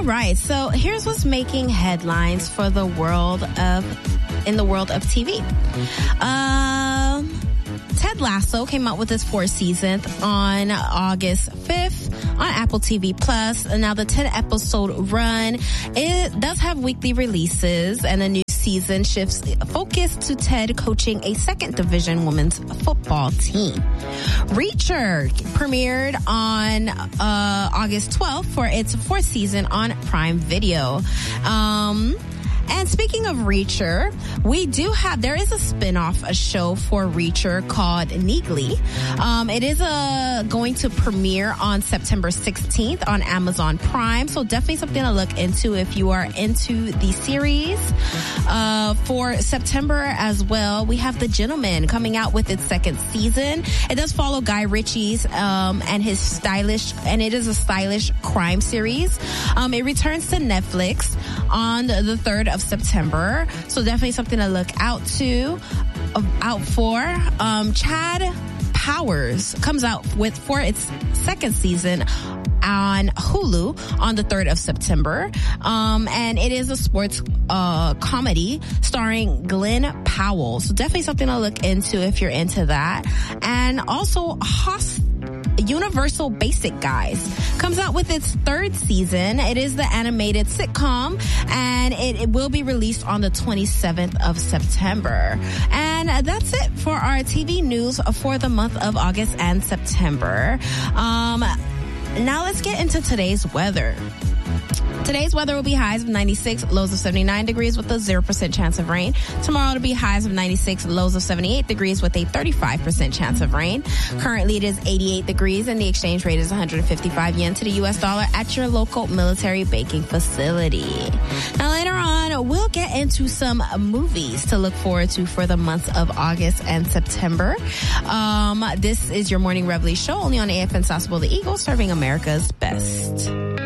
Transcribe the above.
right, so here's what's making headlines for in the world of TV. Ted Lasso came out with its fourth season on August 5th on Apple TV Plus. And now the 10-episode run, it does have weekly releases, and the new season shifts focus to Ted coaching a second division women's football team. Reacher premiered on August 12th for its fourth season on Prime Video. And speaking of Reacher, there is a spin-off show for Reacher called Neagly. It is going to premiere on September 16th on Amazon Prime. So definitely something to look into if you are into the series. For September as well, we have The Gentleman coming out with its second season. It does follow Guy Ritchie's, and his it is a stylish crime series. It returns to Netflix on the 3rd of September. So definitely something to look out for. Chad Powers comes out for its second season on Hulu on the 3rd of September. And it is a sports comedy starring Glenn Powell. So definitely something to look into if you're into that. And also Universal Basic Guys comes out with its third season. It is the animated sitcom, and it will be released on the 27th of September. And that's it for our TV news for the month of August and September. Now let's get into today's weather. Today's weather will be highs of 96, lows of 79 degrees with a 0% chance of rain. Tomorrow it'll be highs of 96, lows of 78 degrees with a 35% chance of rain. Currently it is 88 degrees and the exchange rate is 155 yen to the US dollar at your local military banking facility. Now later on, we'll get into some movies to look forward to for the months of August and September. This is your Morning Reveille show only on AFN Sasebo the Eagle, serving America's best.